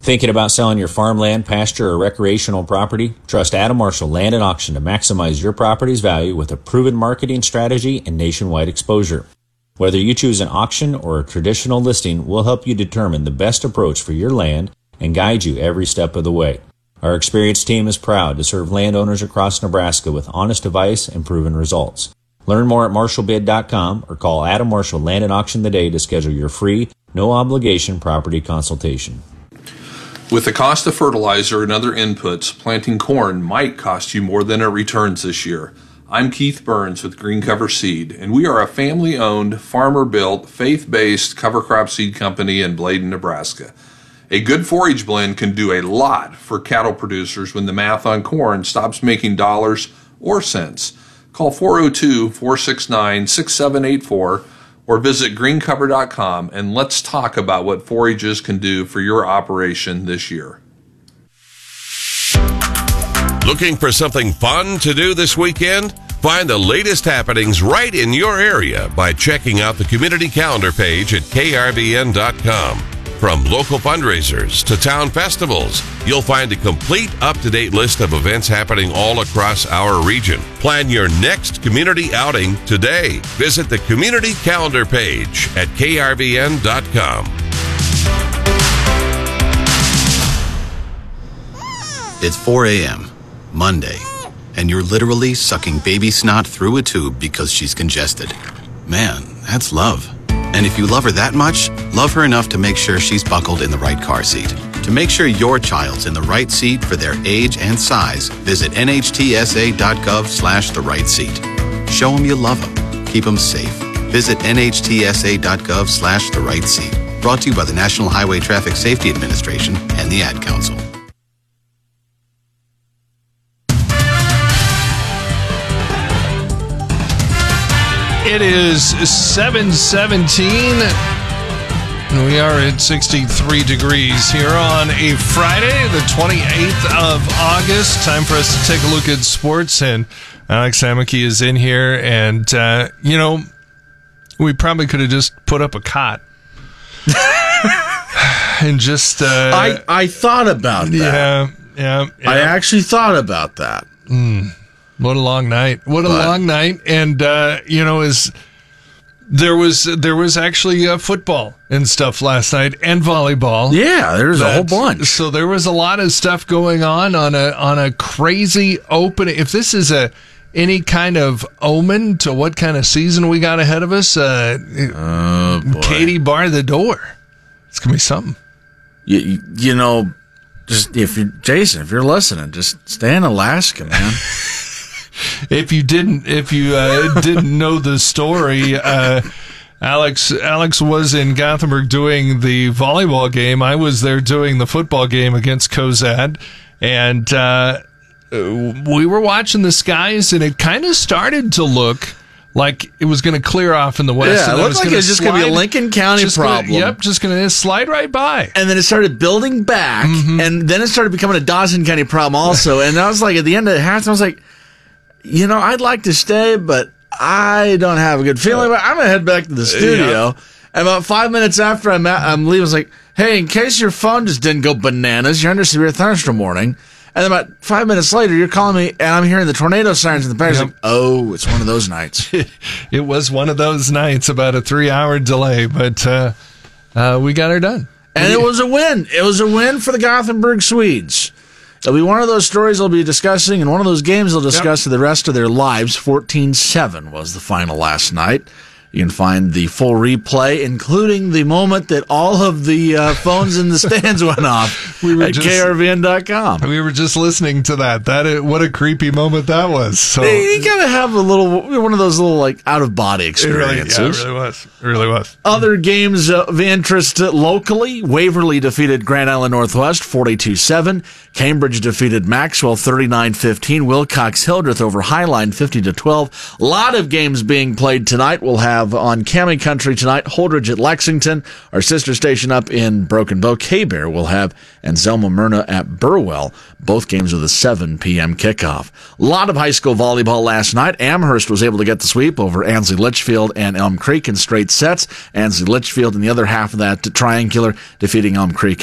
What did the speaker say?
Thinking about selling your farmland, pasture, or recreational property? Trust Adam Marshall Land and Auction to maximize your property's value with a proven marketing strategy and nationwide exposure. Whether you choose an auction or a traditional listing, we'll help you determine the best approach for your land and guide you every step of the way. Our experienced team is proud to serve landowners across Nebraska with honest advice and proven results. Learn more at marshallbid.com or call Adam Marshall Land and Auction today to schedule your free, no-obligation property consultation. With the cost of fertilizer and other inputs, planting corn might cost you more than it returns this year. I'm Keith Burns with Green Cover Seed, and we are a family-owned, farmer-built, faith-based cover crop seed company in Bladen, Nebraska. A good forage blend can do a lot for cattle producers when the math on corn stops making dollars or cents. Call 402-469-6784 or visit greencover.com and let's talk about what forages can do for your operation this year. Looking for something fun to do this weekend? Find the latest happenings right in your area by checking out the community calendar page at krvn.com. From local fundraisers to town festivals, you'll find a complete up-to-date list of events happening all across our region. Plan your next community outing today. Visit the community calendar page at krvn.com. It's 4 a.m., Monday, and you're literally sucking baby snot through a tube because she's congested. Man, that's love. And if you love her that much, love her enough to make sure she's buckled in the right car seat. To make sure your child's in the right seat for their age and size, visit nhtsa.gov/the right seat. Show them you love them. Keep them safe. Visit nhtsa.gov/the right seat. Brought to you by the National Highway Traffic Safety Administration and the Ad Council. It is 7:17. We are at 63 degrees here on a Friday, the 28th of August. Time for us to take a look at sports, and Alex Samicki is in here. And, we probably could have just put up a cot. And just... I thought about that. Yeah. I actually thought about that. What a long night. Long night. And, there was actually football and stuff last night and volleyball. Yeah, there's a whole bunch. So there was a lot of stuff going on a crazy opening. If this is any kind of omen to what kind of season we got ahead of us, Katie, bar the door. It's going to be something. Just if you're listening, just stay in Alaska, man. If you didn't know the story, Alex was in Gothenburg doing the volleyball game. I was there doing the football game against Cozad, and we were watching the skies, and it kind of started to look like it was going to clear off in the west. Yeah, it looked like it was just going to be a Lincoln County problem. Just going to slide right by. And then it started building back, and then it started becoming a Dawson County problem also. And I was like, at the end of the half, I was like, I'd like to stay, but I don't have a good feeling. But I'm going to head back to the studio. Yeah. And about 5 minutes after I'm leaving, I was like, hey, in case your phone just didn't go bananas, you're under severe thunderstorm warning. And then about 5 minutes later, you're calling me, and I'm hearing the tornado sirens in the background. Like, oh, it's one of those nights. It was one of those nights, about a 3-hour delay, but we got her done. And it was a win. It was a win for the Gothenburg Swedes. It'll be one of those stories they'll be discussing, and one of those games they'll discuss for the rest of their lives. 14-7 was the final last night. You can find the full replay, including the moment that all of the phones in the stands went off at krvn.com. We were just listening to that. What a creepy moment that was. So you gotta have one of those little out of body experiences. It really was. Other games of interest locally: Waverly defeated Grand Island Northwest 42-7. Cambridge defeated Maxwell 39-15. Wilcox Hildreth over Highline 50-12. A lot of games being played tonight. We'll have on Cammie Country tonight, Holdridge at Lexington. Our sister station up in Broken Bow, K-Bear, will have Anselmo Myrna at Burwell. Both games with a 7 p.m. kickoff. A lot of high school volleyball last night. Amherst was able to get the sweep over Ansley Litchfield and Elm Creek in straight sets. Ansley Litchfield in the other half of that triangular defeating Elm Creek